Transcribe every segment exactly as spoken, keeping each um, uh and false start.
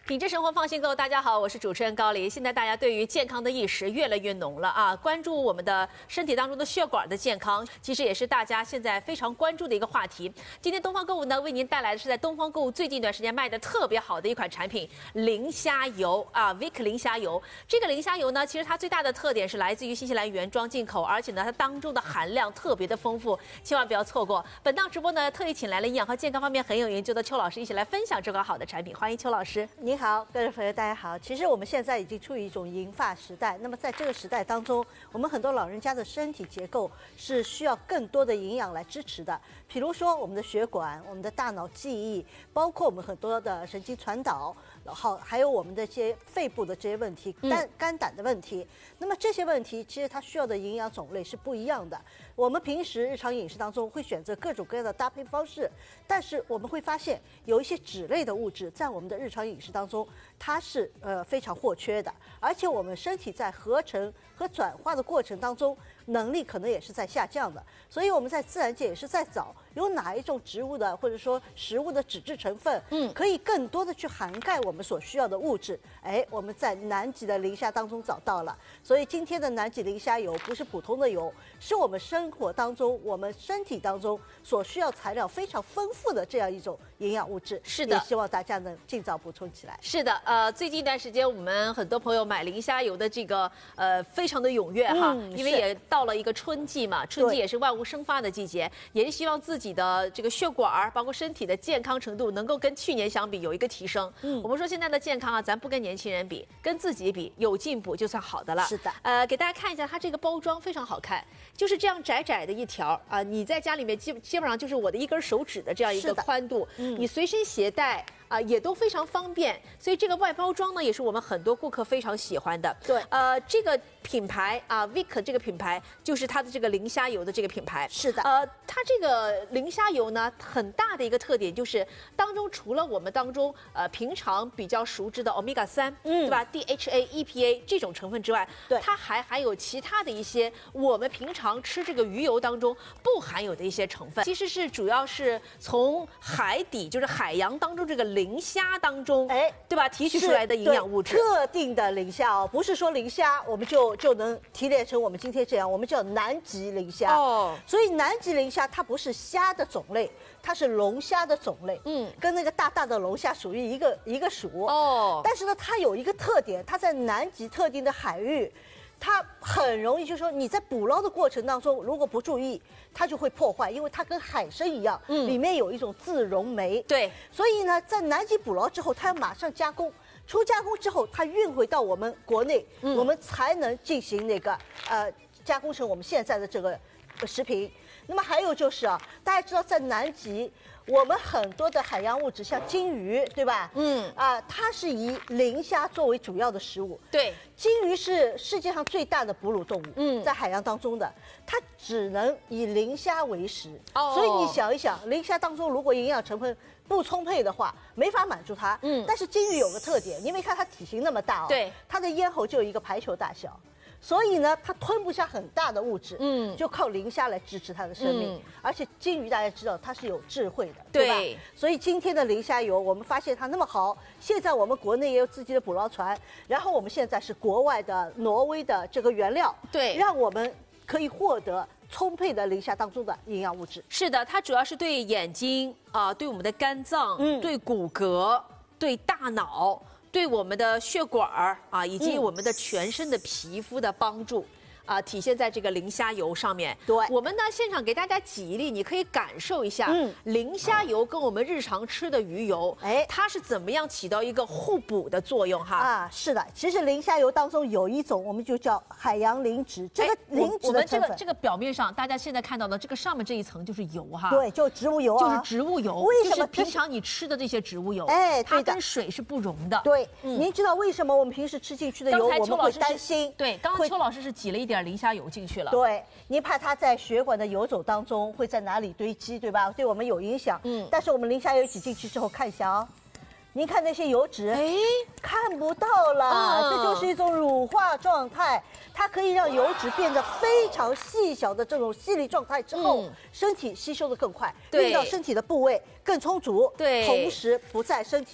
品质生活放心购，大家好，我是主持人高黎。现在大家对于健康的意识越来越浓了啊，关注我们的身体当中的血管的健康，其实也是大家现在非常关注的一个话题。今天东方购物呢，为您带来的是在东方购物最近一段时间卖的特别好的一款产品——磷虾油啊 ，Vic 磷虾油。这个磷虾油呢，其实它最大的特点是来自于新西兰原装进口，而且呢，它当中的含量特别的丰富，千万不要错过。本档直播呢，特意请来了营养和健康方面很有研究的邱老师，一起来分享这款好的产品。欢迎邱老师。 您好，各位朋友，大家好。其实我们现在已经处于一种银发时代，那么在这个时代当中，我们很多老人家的身体结构是需要更多的营养来支持的。比如说我们的血管、我们的大脑记忆，包括我们很多的神经传导，好，还有我们的这些肺部的这些问题、肝肝胆的问题。那么这些问题其实它需要的营养种类是不一样的。我们平时日常饮食当中会选择各种各样的搭配方式，但是我们会发现有一些脂类的物质在我们的日常饮食当中，它是呃非常或缺的，而且我们身体在合成和转化的过程当中，能力可能也是在下降的。所以我们在自然界也是在找有哪一种植物的或者说食物的脂质成分，嗯，可以更多的去涵盖我们所需要的物质。哎，我们在南极的磷虾当中找到了。所以今天的南极磷虾油不是普通的油，是我们生活当中我们身体当中所需要材料非常丰富的这样一种营养物质。 是的， 也希望大家能尽早补充起来。 是的，呃，最近一段时间我们很多朋友买磷虾油的这个呃非常的踊跃哈， 嗯、 因为也到了一个春季嘛，春季也是万物生发的季节，也是希望自己的这个血管包括身体的健康程度能够跟去年相比有一个提升。嗯，我们说现在的健康啊，咱不跟年轻人比，跟自己比，有进步就算好的了。 是的， 呃，给大家看一下它这个包装非常好看，就是这样窄窄的一条啊、呃，你在家里面基基本上就是我的一根手指的这样一个宽度，嗯、你随身携带。啊，也都非常方便，所以这个外包装呢，也是我们很多顾客非常喜欢的。 对， 呃，这个品牌啊 ，Vic 这个品牌就是它的这个磷虾油的这个品牌。 是的， 呃，它这个磷虾油呢，很大的一个特点就是当中除了我们当中呃平常比较熟知的 欧米伽三，嗯，对吧 ？D H A、E P A 这种成分之外， 对， 它还含有其他的一些我们平常吃这个鱼油当中不含有的一些成分，其实是主要是从海底，就是海洋当中这个磷虾当中，哎，对吧？提取出来的营养物质， 特定的磷虾哦，不是说磷虾我们就就能提炼成我们今天这样，我们叫南极磷虾哦。所以南极磷虾它不是虾的种类，它是龙虾的种类，嗯，跟那个大大的龙虾属于一个一个属哦。但是呢，它有一个特点，它在南极特定的海域。它很容易，就是说你在捕捞的过程当中，如果不注意，它就会破坏，因为它跟海参一样，嗯，里面有一种自溶酶。 对， 所以呢，在南极捕捞之后，它要马上加工，出加工之后，它运回到我们国内，嗯、我们才能进行那个呃加工成我们现在的这个食品。那么还有就是啊，大家知道在南极，我们很多的海洋物质，像金鱼，对吧？嗯啊，它是以磷虾作为主要的食物。 对， 金鱼是世界上最大的哺乳动物，嗯，在海洋当中的，它只能以磷虾为食。哦，所以你想一想，磷虾当中如果营养成分不充沛的话，没法满足它。嗯，但是金鱼有个特点，你没看它体型那么大哦， 对， 它的咽喉就有一个排球大小。所以呢，它吞不下很大的物质，嗯，就靠磷虾来支持它的生命。嗯、而且金鱼大家知道它是有智慧的，对吧？对，所以今天的磷虾油，我们发现它那么好，现在我们国内也有自己的捕捞船，然后我们现在是国外的挪威的这个原料， 对， 让我们可以获得充沛的磷虾当中的营养物质。 是的，它主要是对眼睛啊、呃，对我们的肝脏，嗯，对骨骼，对大脑。对我们的血管儿啊，以及我们的全身的皮肤的帮助。嗯啊，体现在这个磷虾油上面。 对， 我们呢现场给大家举一例，你可以感受一下，嗯，磷虾油跟我们日常吃的鱼油，哎，它是怎么样起到一个互补的作用哈？ 啊，是的，其实磷虾油当中有一种，我们就叫海洋磷脂，这个磷脂的成分， 我们这个这个表面上大家现在看到的这个上面这一层就是油哈， 对，就植物油啊， 就是植物油。为什么平常你吃的这些植物油，哎，它跟水是不溶的？ 对，您知道为什么我们平时吃进去的油我们会担心？ 对，刚刚邱老师是挤了一点磷虾油进去了， 对，你怕它在血管的游走当中会在哪里堆积，对吧？对我们有影响。嗯，但是我们磷虾油挤进去之后，看一下啊、哦，您看那些油脂，哎，看不到了，嗯、这就是一种乳化状态。它可以让油脂变得非常细小的这种细粒状态之后，嗯、身体吸收的更快，运到身体的部位更充足，对，同时不在身体里面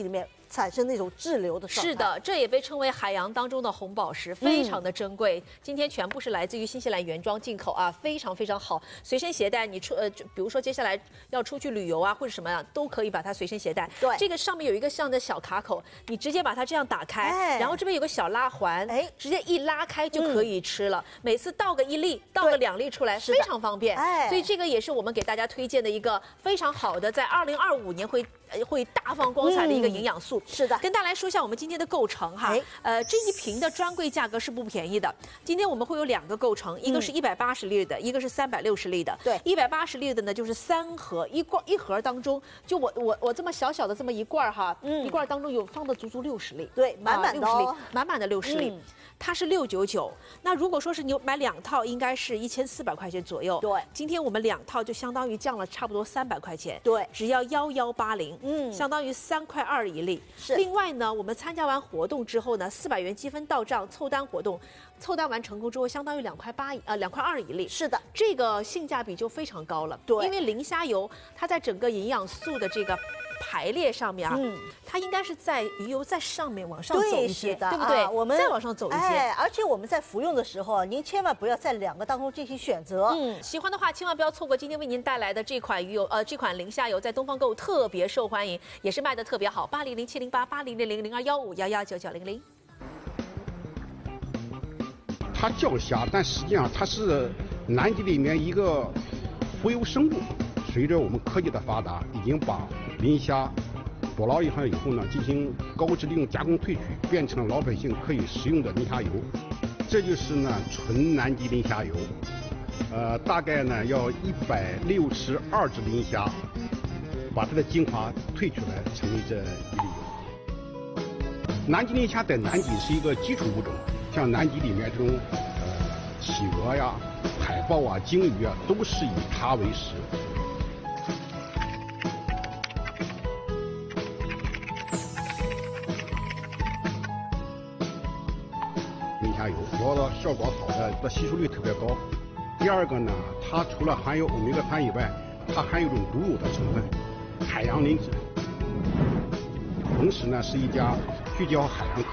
产生那种滞留的状态。 是的，这也被称为海洋当中的红宝石，非常的珍贵。嗯、今天全部是来自于新西兰原装进口啊，非常非常好，随身携带。你出呃，比如说接下来要出去旅游啊，或者什么样，都可以把它随身携带。 对， 这个上面有一个像的小卡口，你直接把它这样打开，哎、然后这边有个小拉环，哎，直接一拉开就可以吃了。嗯、每次倒个一粒，倒个两粒出来，非常方便。哎，所以这个也是我们给大家推荐的一个非常好的，在二零二五年会。会大放光彩的一个营养素， 嗯、是的。 跟大家来说一下我们今天的构成哈，呃，这一瓶的专柜价格是不便宜的。今天我们会有两个构成，一个是一百八十粒的，一个是三百六十粒的。 对， 一百八十粒的呢就是三盒，一罐一盒当中，就我我我这么小小的这么一罐哈，嗯，一罐当中有放的足足六十粒， 对，满满的哦，满满的六十粒。嗯它是六九九，那如果说是你买两套，应该是一千四百块钱左右。 对， 今天我们两套就相当于降了差不多三百块钱。 对， 只要幺幺八零，嗯，相当于三块二一粒。 是。 另外呢，我们参加完活动之后呢，四百元积分到账凑单活动，凑单完成功之后，相当于两块八呃两块二一粒。 是的， 这个性价比就非常高了。 对， 因为磷虾油它在整个营养素的这个排列上面啊，嗯，它应该是在鱼油在上面往上走一些， 对, 对不对？ 啊、我们再往上走一些。 哎，而且我们在服用的时候，您千万不要在两个当中进行选择。 嗯，喜欢的话千万不要错过今天为您带来的这款鱼油，呃，这款磷虾油在东方购物特别受欢迎，也是卖的特别好。八零零七零八八零零零零二幺五幺幺九九零零。 它叫虾，但实际上它是南极里面一个浮游生物。随着我们科技的发达，已经把磷虾捕捞以后以后呢，进行高质利用加工萃取，变成了老百姓可以食用的磷虾油。这就是呢纯南极磷虾油，呃，大概呢要一百六十二只磷虾，把它的精华萃取来成为这一粒油。南极磷虾在南极是一个基础物种，像南极里面这种呃企鹅呀、海豹啊、鲸鱼啊，都是以它为食。磷虾油主要的效果好的，它吸收率特别高。第二个呢，它除了含有欧米伽三以外，它含有一种独有的成分——海洋磷脂。同时呢，是一家聚焦海洋科